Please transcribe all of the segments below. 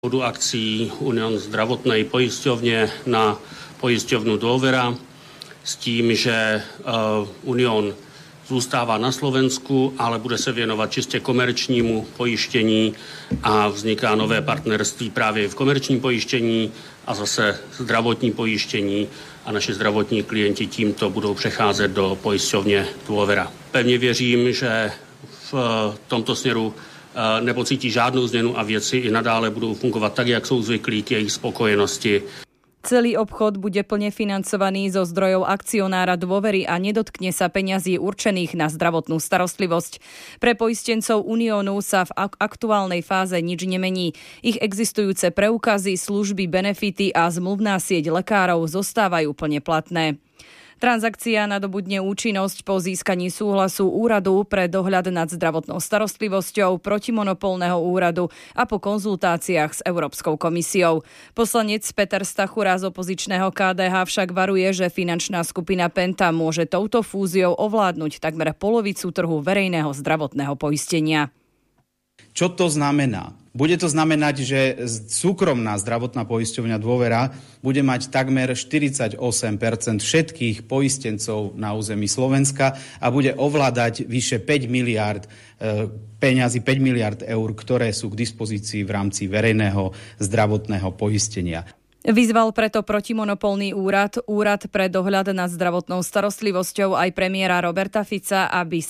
Budu akcií Unión zdravotnej poisťovne na poisťovnu Dôvera s tím, že Unión zůstává na Slovensku, ale bude se věnovat čistě komerčnímu pojištění a vzniká nové partnerství právě v komerčním pojištění a zase zdravotní pojištění a naši zdravotní klienti tímto budou přecházet do pojišťovně Dôvera. Pevně věřím, že v tomto směru nepocítí žádnou změnu a věci i nadále budou fungovat tak, jak jsou zvyklí k jejich spokojenosti. Celý obchod bude plne financovaný zo zdrojov akcionára Dôvery a nedotkne sa peňazí určených na zdravotnú starostlivosť. Pre poistencov Uniónu sa v aktuálnej fáze nič nemení. Ich existujúce preukazy, služby, benefity a zmluvná sieť lekárov zostávajú plne platné. Transakcia nadobudne účinnosť po získaní súhlasu Úradu pre dohľad nad zdravotnou starostlivosťou, protimonopolného úradu a po konzultáciách s Európskou komisiou. Poslanec Peter Stachura z opozičného KDH však varuje, že finančná skupina Penta môže touto fúziou ovládnuť takmer polovicu trhu verejného zdravotného poistenia. Čo to znamená? Bude to znamenať, že súkromná zdravotná poisťovňa Dôvera bude mať takmer 48% všetkých poistencov na území Slovenska a bude ovládať vyše 5 miliárd peňazí, 5 miliárd eur, ktoré sú k dispozícii v rámci verejného zdravotného poistenia. Vyzval preto protimonopolný úrad pre dohľad nad zdravotnou starostlivosťou aj premiéra Roberta Fica, aby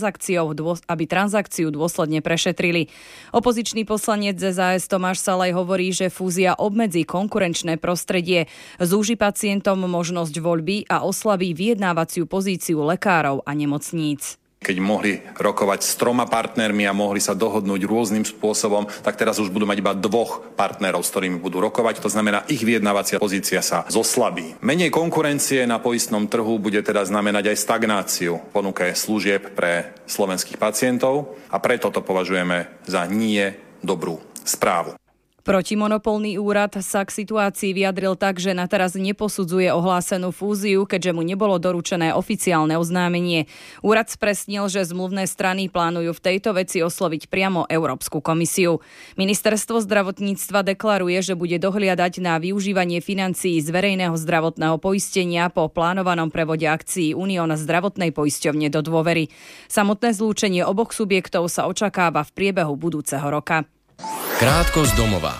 transakciu dôsledne prešetrili. Opozičný poslanec ZS Tomáš Salaj hovorí, že fúzia obmedzí konkurenčné prostredie, zúži pacientom možnosť voľby a oslabí vyjednávaciu pozíciu lekárov a nemocníc. Keď mohli rokovať s 3 partnermi a mohli sa dohodnúť rôznym spôsobom, tak teraz už budú mať iba 2 partnerov, s ktorými budú rokovať. To znamená, ich vyjednávacia pozícia sa zoslabí. Menej konkurencie na poistnom trhu bude teda znamenať aj stagnáciu v ponuke služieb pre slovenských pacientov a preto to považujeme za nie dobrú správu. Protimonopolný úrad sa k situácii vyjadril tak, že na teraz neposudzuje ohlásenú fúziu, keďže mu nebolo doručené oficiálne oznámenie. Úrad spresnil, že zmluvné strany plánujú v tejto veci osloviť priamo Európsku komisiu. Ministerstvo zdravotníctva deklaruje, že bude dohliadať na využívanie financií z verejného zdravotného poistenia po plánovanom prevode akcií Unión zdravotnej poisťovne do Dôvery. Samotné zlúčenie oboch subjektov sa očakáva v priebehu budúceho roka. Krátko z domova.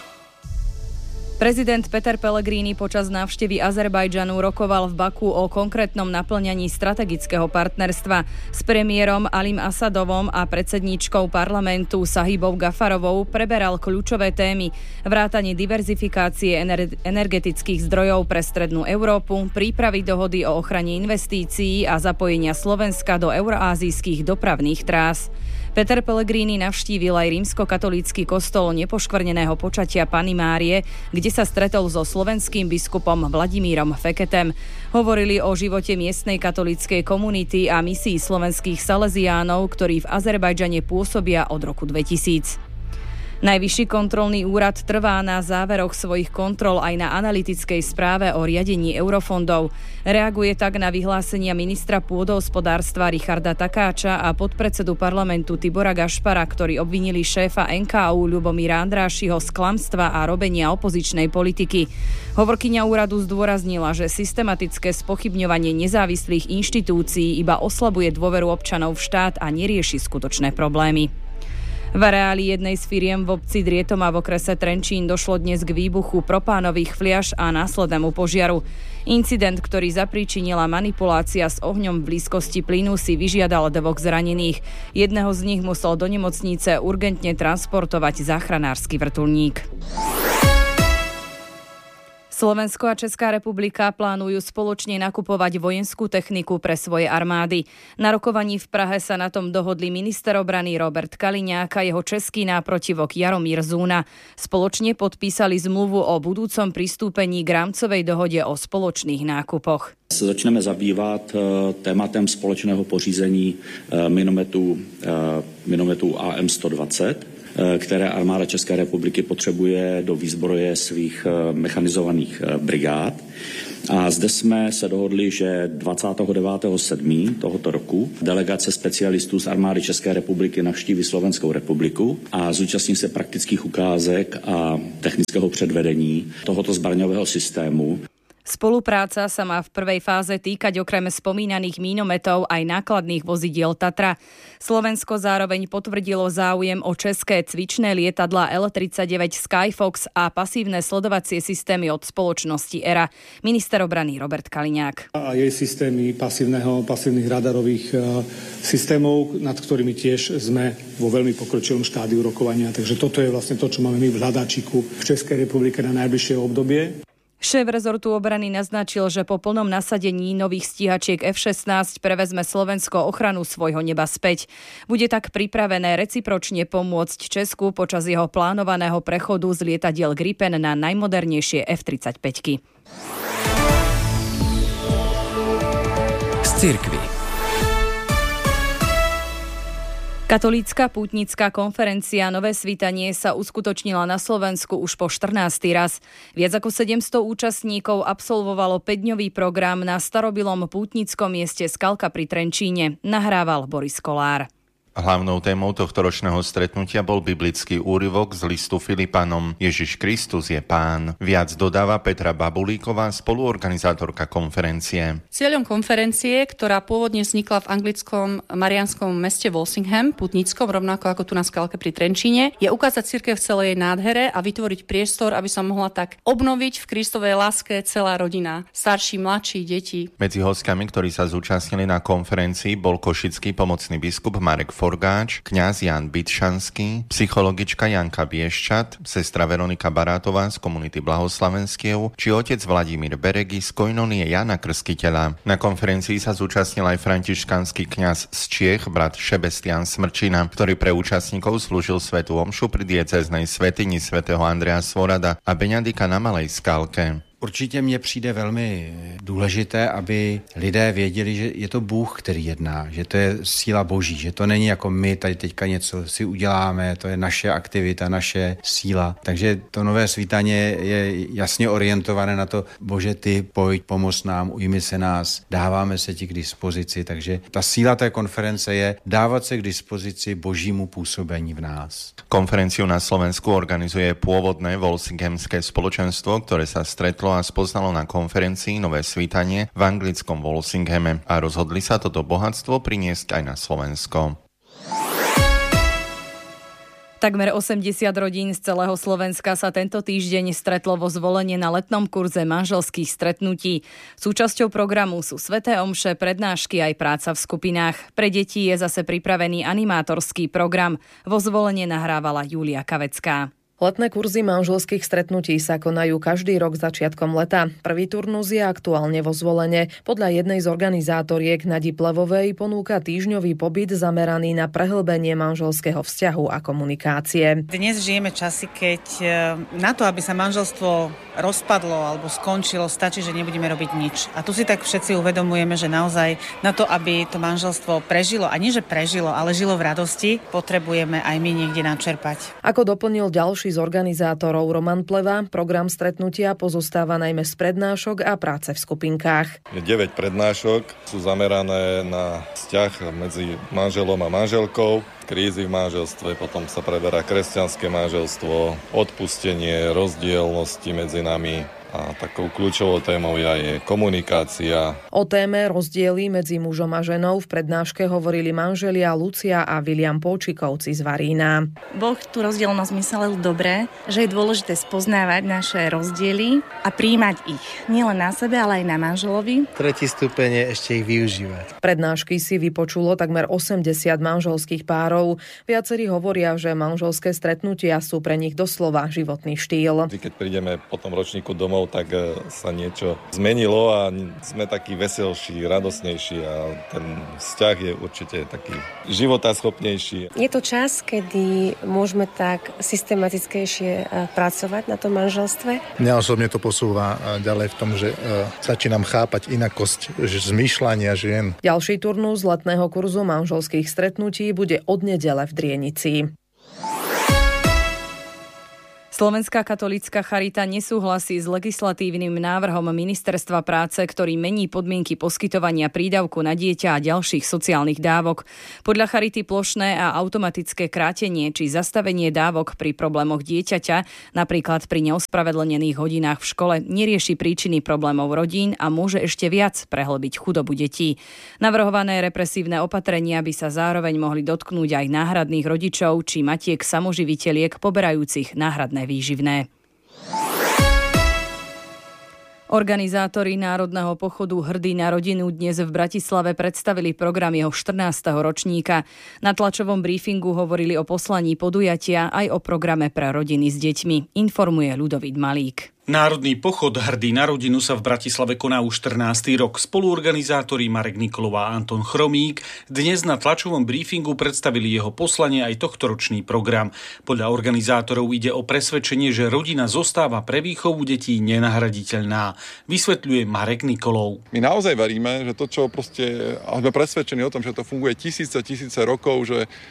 Prezident Peter Pellegrini počas návštevy Azerbajdžanu rokoval v Baku o konkrétnom naplňaní strategického partnerstva. S premiérom Alim Asadovom a predsedníčkou parlamentu Sahibou Gafarovou preberal kľúčové témy: vrátanie diverzifikácie energetických zdrojov pre strednú Európu, prípravy dohody o ochrane investícií a zapojenia Slovenska do euroázijských dopravných trás. Peter Pellegrini navštívil aj rímskokatolícky kostol Nepoškvrneného počatia Panny Márie, kde sa stretol so slovenským biskupom Vladimírom Feketem. Hovorili o živote miestnej katolíckej komunity a misii slovenských saleziánov, ktorí v Azerbajdžane pôsobia od roku 2000. Najvyšší kontrolný úrad trvá na záveroch svojich kontrol aj na analytickej správe o riadení eurofondov. Reaguje tak na vyhlásenia ministra pôdohospodárstva Richarda Takáča a podpredsedu parlamentu Tibora Gašpara, ktorí obvinili šéfa NKÚ Ľubomíra Andrášiho z klamstva a robenia opozičnej politiky. Hovorkyňa úradu zdôraznila, že systematické spochybňovanie nezávislých inštitúcií iba oslabuje dôveru občanov v štát a nerieši skutočné problémy. V areáli jednej z firiem v obci Drietoma v okrese Trenčín došlo dnes k výbuchu propánových fliaš a následnému požiaru. Incident, ktorý zapríčinila manipulácia s ohňom v blízkosti plynu, si vyžiadal 2 zranených. Jedného z nich musel do nemocnice urgentne transportovať záchranársky vrtuľník. Slovensko a Česká republika plánujú spoločne nakupovať vojenskú techniku pre svoje armády. Na rokovaní v Prahe sa na tom dohodli minister obrany Robert Kaliňák a jeho český náprotivok Jaromír Zúna. Spoločne podpísali zmluvu o budúcom pristúpení k rámcovej dohode o spoločných nákupoch. Začneme zabývat tématem společného pořízení minometů AM-120, které armáda České republiky potřebuje do výzbroje svých mechanizovaných brigád. A zde jsme se dohodli, že 29.7. tohoto roku delegace specialistů z armády České republiky navštíví Slovenskou republiku a zúčastní se praktických ukázek a technického předvedení tohoto zbraňového systému. Spolupráca sa má v prvej fáze týkať okrem spomínaných mínometov aj nákladných vozidiel Tatra. Slovensko zároveň potvrdilo záujem o české cvičné lietadlá L-39 Skyfox a pasívne sledovacie systémy od spoločnosti ERA. Minister obrany Robert Kaliňák. A jej systémy pasívnych radarových systémov, nad ktorými tiež sme vo veľmi pokročilom štádiu rokovania. Takže toto je vlastne to, čo máme my v hľadáčiku v Českej republike na najbližšie obdobie. Šéf rezortu obrany naznačil, že po plnom nasadení nových stíhačiek F-16 prevezme Slovensko ochranu svojho neba späť. Bude tak pripravené recipročne pomôcť Česku počas jeho plánovaného prechodu z lietadiel Gripen na najmodernejšie F-35. Z cirkvi. Katolícka pútnická konferencia Nové svítanie sa uskutočnila na Slovensku už po 14. raz. Viac ako 700 účastníkov absolvovalo 5-dňový program na starobilom pútnickom mieste Skalka pri Trenčíne. Nahrával Boris Kolár. Hlavnou témou tohto ročného stretnutia bol biblický úryvok z listu Filipanom. Ježiš Kristus je Pán. Viac dodáva Petra Babulíková, spoluorganizátorka konferencie. Cieľom konferencie, ktorá pôvodne vznikla v anglickom mariánskom meste Walsingham, putníckom, rovnako ako tu na Skalke pri Trenčíne, je ukázať cirkev v celej jej nádhere a vytvoriť priestor, aby sa mohla tak obnoviť v Kristovej láske celá rodina, starší, mladší, deti. Medzi hosťami, ktorí sa zúčastnili na konferencii, bol košický pomocný biskup Marek Forgáč, kňaz Jan Bytšanský, psychologička Janka Bieščat, sestra Veronika Barátová z komunity Blahoslavenskiev či otec Vladimír Beregi z koinonie Jana Krstiteľa. Na konferencii sa zúčastnil aj františkánsky kňaz z Čiech, brat Šebestián Smrčina, ktorý pre účastníkov slúžil svätú omšu pri diecéznej svätyni svätého Andreja Svorada a Beňadika na Malej Skalke. Určitě mně přijde velmi důležité, aby lidé věděli, že je to Bůh, který jedná, že to je síla Boží, že to není jako my tady teďka něco si uděláme, to je naše aktivita, naše síla. Takže to nové svítanie je jasně orientované na to, Bože, ty pojď, pomoz nám, ujmi se nás, dáváme se ti k dispozici. Takže ta síla té konference je dávat se k dispozici Božímu působení v nás. Konferenciu na Slovensku organizuje pôvodné Walsinghamské spoločenstvo, ktoré sa stretlo a spoznalo na konferencii Nové svítanie v anglickom Walsinghame a rozhodli sa toto bohatstvo priniesť aj na Slovensko. Takmer 80 rodín z celého Slovenska sa tento týždeň stretlo vo Zvolenie na letnom kurze manželských stretnutí. Súčasťou programu sú sväté omše, prednášky aj práca v skupinách. Pre deti je zase pripravený animátorský program. Vo Zvolenie nahrávala Julia Kavecká. Letné kurzy manželských stretnutí sa konajú každý rok začiatkom leta. Prvý turnus je aktuálne vo Zvolene. Podľa jednej z organizátoriek Nadi Plevovej ponúka týždňový pobyt zameraný na prehlbenie manželského vzťahu a komunikácie. Dnes žijeme časy, keď na to, aby sa manželstvo rozpadlo alebo skončilo, stačí, že nebudeme robiť nič. A tu si tak všetci uvedomujeme, že naozaj na to, aby to manželstvo prežilo, a nie že prežilo, ale žilo v radosti, potrebujeme aj my niekde načerpať. Ako doplnil ďalší z organizátorov Roman Pleva, program stretnutia pozostáva najmä z prednášok a práce v skupinkách. 9 prednášok sú zamerané na vzťah medzi manželom a manželkou, krízy v manželstve, potom sa preberá kresťanské manželstvo, odpustenie, rozdielnosti medzi nami. A takou kľúčovou témou je aj komunikácia. O téme rozdiely medzi mužom a ženou v prednáške hovorili manželia Lucia a William Polčikovci z Varína. Boh tú rozdielnosť myslel dobre, že je dôležité spoznávať naše rozdiely a prijímať ich. Nielen na sebe, ale aj na manželovi. Tretí stupeň je ešte ich využívať. Prednášky si vypočulo takmer 80 manželských párov. Viacerí hovoria, že manželské stretnutia sú pre nich doslova životný štýl. Keď prídeme po tom ročníku domov, tak sa niečo zmenilo a sme takí veselší, radosnejší a ten vzťah je určite taký životaschopnejší. Je to čas, kedy môžeme tak systematickejšie pracovať na tom manželstve? Mňa osobne to posúva ďalej v tom, že začínam chápať inakosť zmýšľania žien. Ďalší turnus letného kurzu manželských stretnutí bude od nedele v Drienici. Slovenská katolícka charita nesúhlasí s legislatívnym návrhom Ministerstva práce, ktorý mení podmienky poskytovania prídavku na dieťa a ďalších sociálnych dávok. Podľa charity plošné a automatické krátenie či zastavenie dávok pri problémoch dieťaťa, napríklad pri neospravedlnených hodinách v škole, nerieši príčiny problémov rodín a môže ešte viac prehlbiť chudobu detí. Navrhované represívne opatrenia by sa zároveň mohli dotknúť aj náhradných rodičov či matiek samoživiteľiek poberajúcich náhradné výživné. Organizátori Národného pochodu Hrdý na rodinu dnes v Bratislave predstavili program jeho 14. ročníka. Na tlačovom briefingu hovorili o poslaní podujatia aj o programe pre rodiny s deťmi, informuje Ľudovít Malík. Národný pochod Hrdý na rodinu sa v Bratislave koná už 14. rok. Spoluorganizátori Marek Nikolov a Anton Chromík dnes na tlačovom briefingu predstavili jeho poslanie aj tohtoročný program. Podľa organizátorov ide o presvedčenie, že rodina zostáva pre výchovu detí nenahraditeľná. Vysvetľuje Marek Nikolov. My naozaj veríme, že to, čo proste, a sme presvedčení o tom, že to funguje tisíce rokov,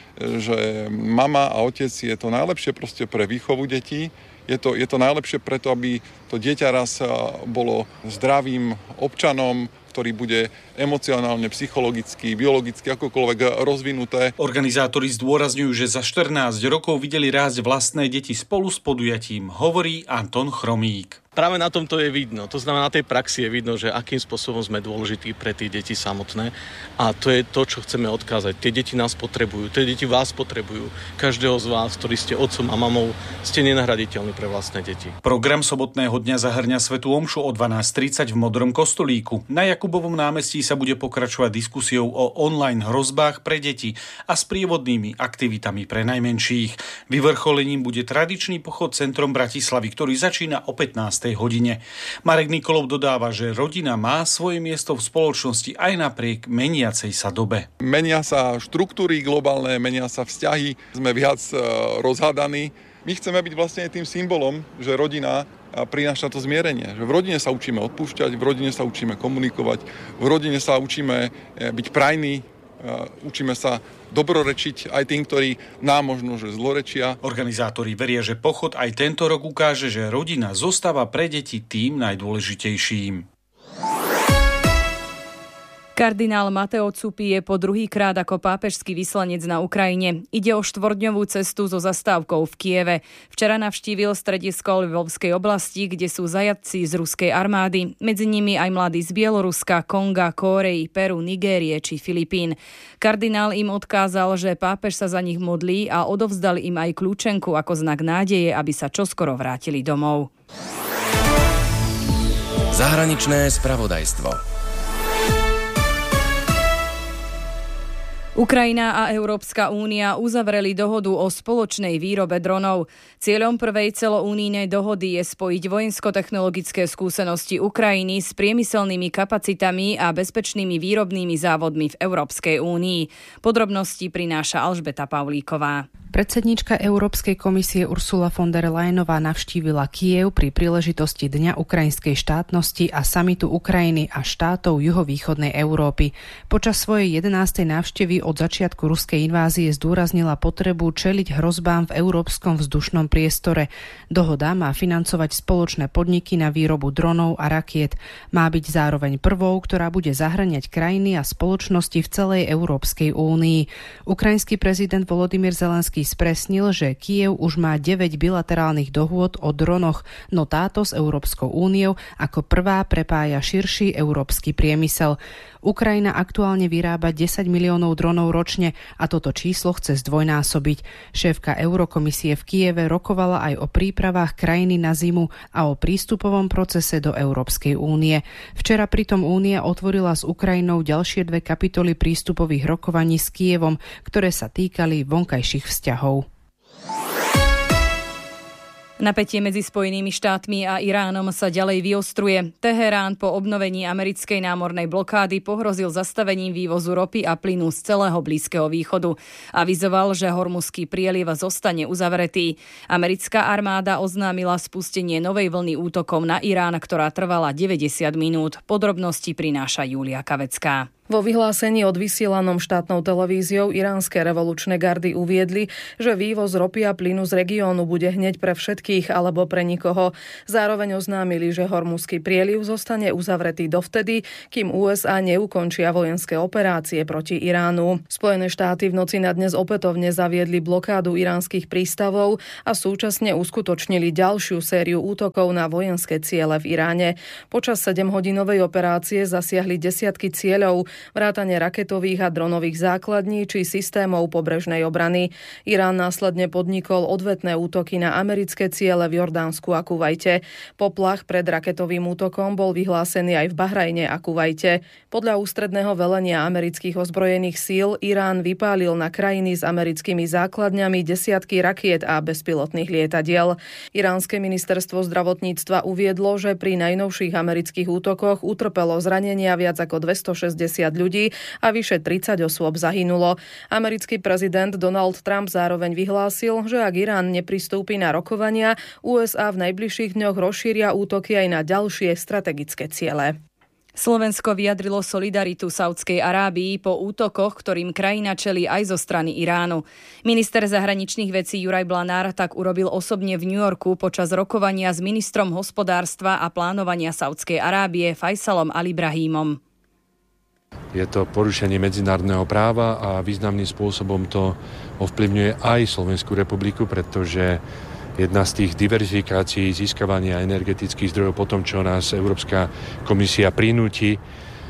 že mama a otec je to najlepšie proste pre výchovu detí. Je to najlepšie preto, aby to dieťa raz bolo zdravým občanom, ktorý bude emocionálne, psychologicky, biologicky, akokoľvek rozvinuté. Organizátori zdôrazňujú, že za 14 rokov videli rásť vlastné deti spolu s podujatím, hovorí Anton Chromík. Práve na tom to je vidno. To znamená, na tej praxi je vidno, že akým spôsobom sme dôležití pre tie deti samotné. A to je to, čo chceme odkázať. Tie deti nás potrebujú, tie deti vás potrebujú. Každého z vás, ktorí ste otcom a mamou, ste nenahraditeľní pre vlastné deti. Program sobotného dňa zahrňa svätú omšu o 12:30 v Modrom kostolíku. Na Jakubovom námestí sa bude pokračovať diskusiou o online hrozbách pre deti a sprievodnými aktivitami pre najmenších. Vyvrcholením bude tradičný pochod centrom Bratislavy, ktorý začína o 15. hodine. Marek Nikolov dodáva, že rodina má svoje miesto v spoločnosti aj napriek meniacej sa dobe. Menia sa štruktúry globálne, menia sa vzťahy, sme viac rozhádaní. My chceme byť vlastne tým symbolom, že rodina prináša to zmierenie. Že v rodine sa učíme odpúšťať, v rodine sa učíme komunikovať, v rodine sa učíme byť prajní, učíme sa dobrorečiť aj tým, ktorí nám možno že zlorečia. Organizátori veria, že pochod aj tento rok ukáže, že rodina zostáva pre deti tým najdôležitejším. Kardinál Mateo Zuppi je po druhýkrát ako pápežský vyslanec na Ukrajine. Ide o 4-dňovú cestu so zastávkou v Kieve. Včera navštívil stredisko Lvovskej oblasti, kde sú zajatci z ruskej armády. Medzi nimi aj mladí z Bieloruska, Konga, Kórey, Peru, Nigérie či Filipín. Kardinál im odkázal, že pápež sa za nich modlí a odovzdal im aj kľúčenku ako znak nádeje, aby sa čoskoro vrátili domov. Zahraničné spravodajstvo. Ukrajina a Európska únia uzavreli dohodu o spoločnej výrobe dronov. Cieľom prvej celounijnej dohody je spojiť vojensko-technologické skúsenosti Ukrajiny s priemyselnými kapacitami a bezpečnými výrobnými závodmi v Európskej únii. Podrobnosti prináša Alžbeta Pavlíková. Predsedníčka Európskej komisie Ursula von der Leyenová navštívila Kyjev pri príležitosti Dňa ukrajinskej štátnosti a samitu Ukrajiny a štátov juhovýchodnej Európy. Počas svojej 11. návštevy od začiatku ruskej invázie zdôraznila potrebu čeliť hrozbám v európskom vzdušnom priestore. Dohoda má financovať spoločné podniky na výrobu dronov a rakiet. Má byť zároveň prvou, ktorá bude zahŕňať krajiny a spoločnosti v celej Európskej únii. Ukrajinský prezident Volodymyr Zelenský spresnil, že Kyjev už má 9 bilaterálnych dohôd o dronoch, no táto s Európskou úniou ako prvá prepája širší európsky priemysel. Ukrajina aktuálne vyrába 10 miliónov dronov ročne a toto číslo chce zdvojnásobiť. Šéfka Eurokomisie v Kyjeve rokovala aj o prípravách krajiny na zimu a o prístupovom procese do Európskej únie. Včera pritom únia otvorila s Ukrajinou ďalšie 2 kapitoly prístupových rokovaní s Kyjevom, ktoré sa týkali vonkajších vzťahov. Napätie medzi Spojenými štátmi a Iránom sa ďalej vyostruje. Teherán po obnovení americkej námornej blokády pohrozil zastavením vývozu ropy a plynu z celého Blízkeho východu. Avizoval, že Hormuzský prieliv zostane uzavretý. Americká armáda oznámila spustenie novej vlny útokov na Irán, ktorá trvala 90 minút. Podrobnosti prináša Júlia Kavecká. Vo vyhlásení odvysielanom štátnou televíziou iránske revolučné gardy uviedli, že vývoz ropy a plynu z regiónu bude hneď pre všetkých alebo pre nikoho. Zároveň oznámili, že Hormuzský prieliv zostane uzavretý dovtedy, kým USA neukončia vojenské operácie proti Iránu. Spojené štáty v noci na dnes opätovne zaviedli blokádu iránskych prístavov a súčasne uskutočnili ďalšiu sériu útokov na vojenské ciele v Iráne. Počas 7-hodinovej operácie zasiahli desiatky cieľov, vrátane raketových a dronových základní či systémov pobrežnej obrany. Irán následne podnikol odvetné útoky na americké ciele v Jordánsku a Kuvajte. Poplach pred raketovým útokom bol vyhlásený aj v Bahrajne a Kuvajte. Podľa ústredného velenia amerických ozbrojených síl Irán vypálil na krajiny s americkými základňami desiatky rakiet a bezpilotných lietadiel. Iránske ministerstvo zdravotníctva uviedlo, že pri najnovších amerických útokoch utrpelo zranenia viac ako 260 ľudí a vyše 30 osôb zahynulo. Americký prezident Donald Trump zároveň vyhlásil, že ak Irán nepristúpi na rokovania, USA v najbližších dňoch rozšíria útoky aj na ďalšie strategické ciele. Slovensko vyjadrilo solidaritu Saudskej Arábii po útokoch, ktorým krajina čelí aj zo strany Iránu. Minister zahraničných vecí Juraj Blanár tak urobil osobne v New Yorku počas rokovania s ministrom hospodárstva a plánovania Saudskej Arábie Faisalom Al-Ibrahimom. Je to porušenie medzinárodného práva a významným spôsobom to ovplyvňuje aj Slovenskú republiku, pretože jedna z tých diverzifikácií získavania energetických zdrojov po tom, čo nás Európska komisia prinúti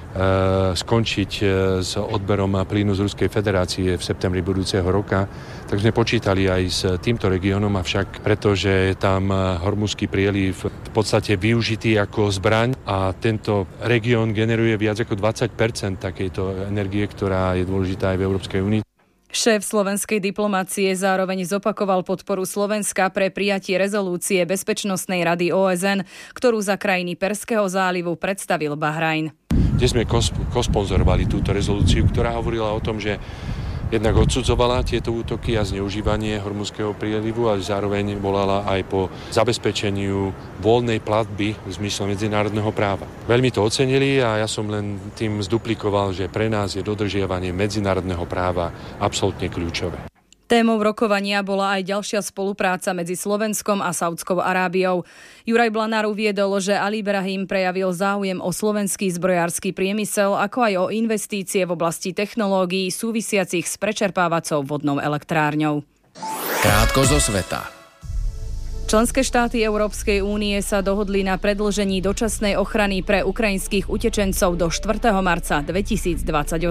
skončiť s odberom plynu z Ruskej federácie v septembri budúceho roka, tak sme počítali aj s týmto regiónom, avšak pretože je tam Hormuzský prieliv v podstate využitý ako zbraň a tento región generuje viac ako 20% takejto energie, ktorá je dôležitá aj v Európskej únii. Šéf slovenskej diplomácie zároveň zopakoval podporu Slovenska pre prijatie rezolúcie Bezpečnostnej rady OSN, ktorú za krajiny Perského zálivu predstavil Bahrajn. Kde sme kosponzorovali túto rezolúciu, ktorá hovorila o tom, že jednak odsudzovala tieto útoky a zneužívanie Hormuzského prielivu, ale zároveň volala aj po zabezpečeniu voľnej platby v zmysle medzinárodného práva. Veľmi to ocenili a ja som len tým zduplikoval, že pre nás je dodržiavanie medzinárodného práva absolútne kľúčové. Témou rokovania bola aj ďalšia spolupráca medzi Slovenskom a Saudskou Arábiou. Juraj Blanár uviedol, že Ali Ibrahim prejavil záujem o slovenský zbrojársky priemysel, ako aj o investície v oblasti technológií súvisiacich s prečerpávacou vodnou elektrárňou. Krátko zo sveta. Členské štáty Európskej únie sa dohodli na predĺžení dočasnej ochrany pre ukrajinských utečencov do 4. marca 2028.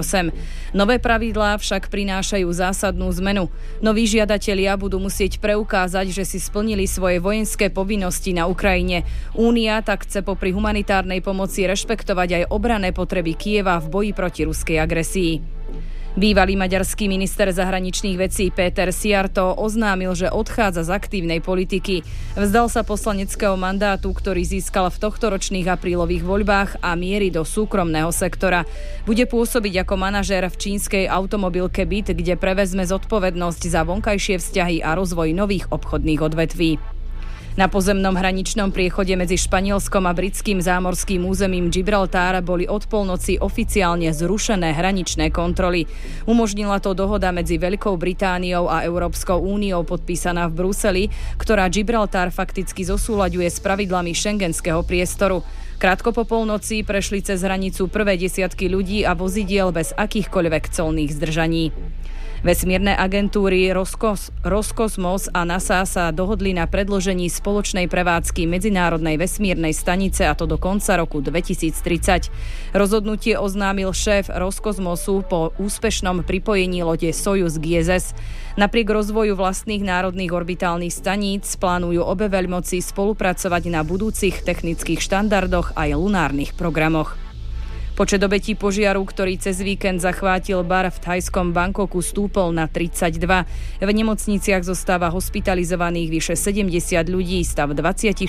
Nové pravidlá však prinášajú zásadnú zmenu. Noví žiadatelia budú musieť preukázať, že si splnili svoje vojenské povinnosti na Ukrajine. Únia tak chce popri humanitárnej pomoci rešpektovať aj obranné potreby Kyjeva v boji proti ruskej agresii. Bývalý maďarský minister zahraničných vecí Péter Szijjártó oznámil, že odchádza z aktívnej politiky. Vzdal sa poslaneckého mandátu, ktorý získal v tohtoročných aprílových voľbách a mierí do súkromného sektora. Bude pôsobiť ako manažér v čínskej automobilke BYD, kde prevezme zodpovednosť za vonkajšie vzťahy a rozvoj nových obchodných odvetví. Na pozemnom hraničnom priechode medzi Španielskom a britským zámorským územím Gibraltar boli od polnoci oficiálne zrušené hraničné kontroly. Umožnila to dohoda medzi Veľkou Britániou a Európskou úniou podpísaná v Bruseli, ktorá Gibraltar fakticky zosúľaďuje s pravidlami šengenského priestoru. Krátko po polnoci prešli cez hranicu prvé desiatky ľudí a vozidiel bez akýchkoľvek colných zdržaní. Vesmírne agentúry Roskosmos a NASA sa dohodli na predĺžení spoločnej prevádzky Medzinárodnej vesmírnej stanice, a to do konca roku 2030. Rozhodnutie oznámil šéf Roskosmosu po úspešnom pripojení lode Sojuz k ISS. Napriek rozvoju vlastných národných orbitálnych staníc plánujú obe veľmoci spolupracovať na budúcich technických štandardoch aj lunárnych programoch. Počet obetí požiaru, ktorý cez víkend zachvátil bar v thajskom Bangkoku, stúpol na 32. V nemocniciach zostáva hospitalizovaných vyše 70 ľudí, stav 24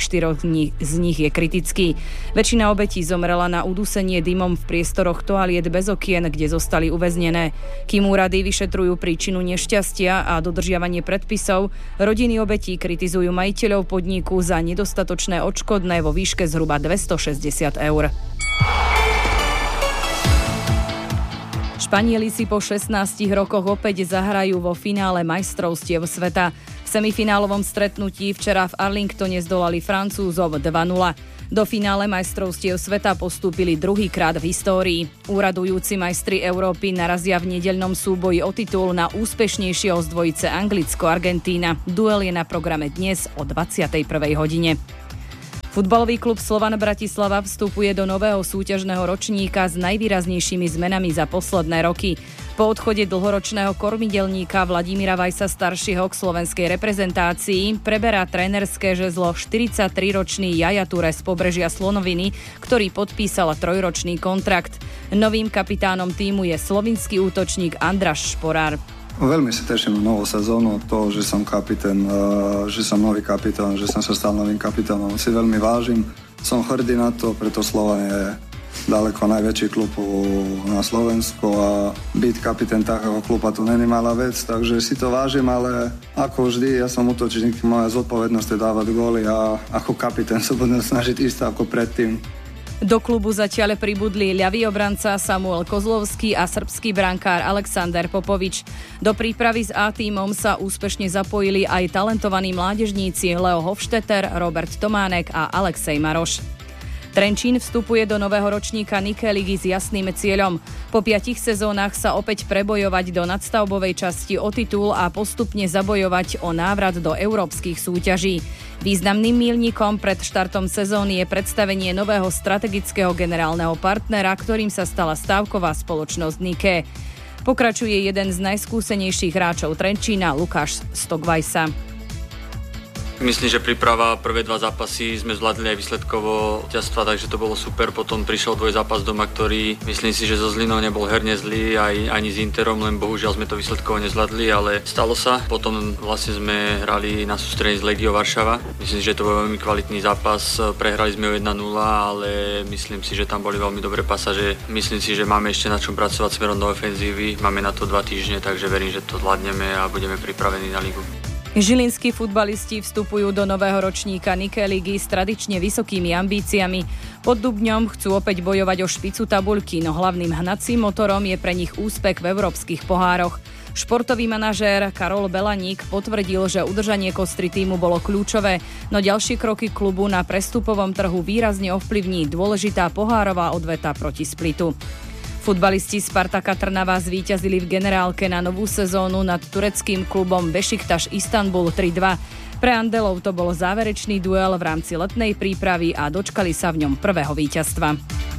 z nich je kritický. Väčšina obetí zomrela na udusenie dymom v priestoroch toaliet bez okien, kde zostali uväznené. Kým úrady vyšetrujú príčinu nešťastia a dodržiavanie predpisov, rodiny obetí kritizujú majiteľov podniku za nedostatočné odškodné vo výške zhruba 260 eur. Španieli si po 16 rokoch opäť zahrajú vo finále majstrovstiev sveta. V semifinálovom stretnutí včera v Arlingtone zdolali Francúzov 2-0. Do finále majstrovstiev sveta postúpili druhýkrát v histórii. Úradujúci majstri Európy narazia v nedeľnom súboji o titul na úspešnejšieho z dvojice Anglicko-Argentína. Duel je na programe dnes o 21. hodine. Futbalový klub Slovan Bratislava vstupuje do nového súťažného ročníka s najvýraznejšími zmenami za posledné roky. Po odchode dlhoročného kormidelníka Vladimíra Vajsa staršieho k slovenskej reprezentácii preberá trénerské žezlo 43-ročný Jaja Ture z pobrežia Slonoviny, ktorý podpísal 3-ročný kontrakt. Novým kapitánom tímu je slovinský útočník Andraš Šporár. Veľmi sa teším na novú sezónu, to, že som kapitán, že som nový kapitán, že som sa stal novým kapitánom. Si veľmi vážim, som hrdý na to, preto Slovan je ďaleko najväčší klub na Slovensku a byť kapitán takého kluba to není malá vec, takže si to vážim, ale ako vždy, ja som útočník, moja zodpovednosť je dávať góly a ako kapitán sa budem snažiť ísť ako predtým. Do klubu zatiaľ pribudli ľavý obranca Samuel Kozlovský a srbský brankár Alexander Popovič. Do prípravy s A-tímom sa úspešne zapojili aj talentovaní mládežníci Leo Hofstetter, Robert Tománek a Alexej Maroš. Trenčín vstupuje do nového ročníka Nike ligy s jasným cieľom. Po 5 sezónach sa opäť prebojovať do nadstavbovej časti o titul a postupne zabojovať o návrat do európskych súťaží. Významným míľnikom pred štartom sezóny je predstavenie nového strategického generálneho partnera, ktorým sa stala stávková spoločnosť Nike. Pokračuje jeden z najskúsenejších hráčov Trenčína, Lukáš Stokvajsa. Myslím, že príprava prvé 2 zápasy sme zvládli aj výsledkovo víťazstva, takže to bolo super. Potom prišiel dvojzápas doma, ktorý myslím si, že so Zlinou nebol herne zlý, ani s Interom, len bohužiaľ sme to výsledkovo nezvládli, ale stalo sa. Potom vlastne sme hrali na sústredení z Legiou Varšava. Myslím, že to bol veľmi kvalitný zápas. Prehrali sme ho 1-0, ale myslím si, že tam boli veľmi dobré pasaže. Myslím si, že máme ešte na čom pracovať smerom do ofenzívy. Máme na to 2 týždne, takže verím, že to zvládneme a budeme pripravení na ligu. Žilinskí futbalisti vstupujú do nového ročníka Nike ligy s tradične vysokými ambíciami. Pod Dubňom chcú opäť bojovať o špicu tabuľky, no hlavným hnacím motorom je pre nich úspech v európskych pohároch. Športový manažér Karol Belaník potvrdil, že udržanie kostry tímu bolo kľúčové, no ďalšie kroky klubu na prestupovom trhu výrazne ovplyvní dôležitá pohárová odveta proti Splitu. Futbalisti Spartaka Trnava zvíťazili v generálke na novú sezónu nad tureckým klubom Bešiktaš Istanbul 3-2. Pre Andelov to bol záverečný duel v rámci letnej prípravy a dočkali sa v ňom prvého víťazstva.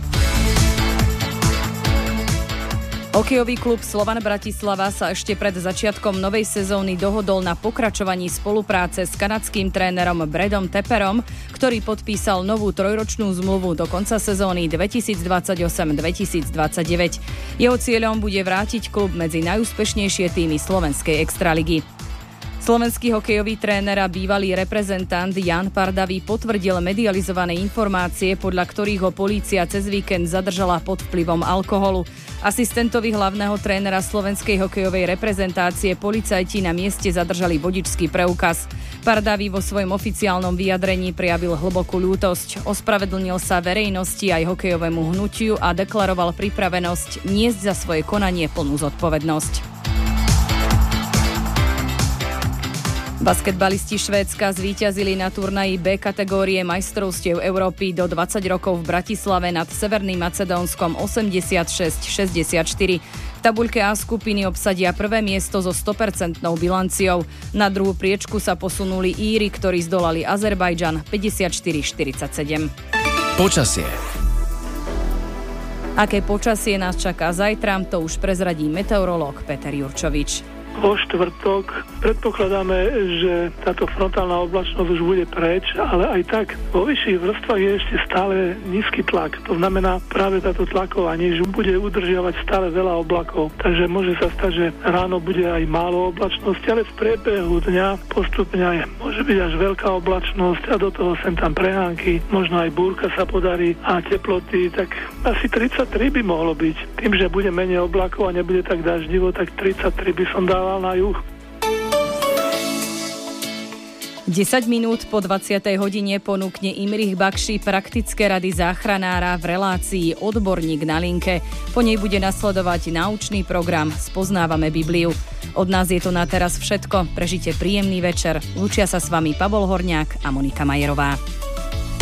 Hokejový klub Slovan Bratislava sa ešte pred začiatkom novej sezóny dohodol na pokračovaní spolupráce s kanadským trénerom Bradom Tepperom, ktorý podpísal novú 3-ročnú zmluvu do konca sezóny 2028-2029. Jeho cieľom bude vrátiť klub medzi najúspešnejšie týmy slovenskej extraligy. Slovenský hokejový tréner a bývalý reprezentant Jan Pardavý potvrdil medializované informácie, podľa ktorých ho polícia cez víkend zadržala pod vplyvom alkoholu. Asistentovi hlavného trénera slovenskej hokejovej reprezentácie policajti na mieste zadržali vodičský preukaz. Pardavý vo svojom oficiálnom vyjadrení prejavil hlbokú ľútosť. Ospravedlnil sa verejnosti aj hokejovému hnutiu a deklaroval pripravenosť niesť za svoje konanie plnú zodpovednosť. Basketbalisti Švédska zvíťazili na turnaji B kategórie majstrovstiev Európy do 20 rokov v Bratislave nad Severným Macedónskom 86-64. V tabuľke A skupiny obsadia prvé miesto so 100% bilanciou. Na druhú priečku sa posunuli Íri, ktorí zdolali Azerbajdžan 54-47. Počasie. Aké počasie nás čaká zajtra, to už prezradí meteorológ Peter Jurčovič. Vo štvrtok predpokladáme, že táto frontálna oblačnosť už bude preč, ale aj tak vo vyšších vrstvách je ešte stále nízky tlak. To znamená, práve táto tlaková níž bude udržiavať stále veľa oblakov. Takže môže sa stať, že ráno bude aj málo oblačnosti, ale v priebehu dňa postupne môže byť až veľká oblačnosť a do toho sem tam prehánky, možno aj búrka sa podarí a teploty, tak asi 33 by mohlo byť. Tým, že bude menej oblakov a nebude tak daždivo, tak 33 by som dával na juh. 10 minút po 20. hodine ponúkne Imrich Bakši praktické rady záchranára v relácii Odborník na linke. Po nej bude nasledovať naučný program Spoznávame Bibliu. Od nás je to na teraz všetko. Prežite príjemný večer. Lúčia sa s vami Pavol Horňák a Monika Majerová.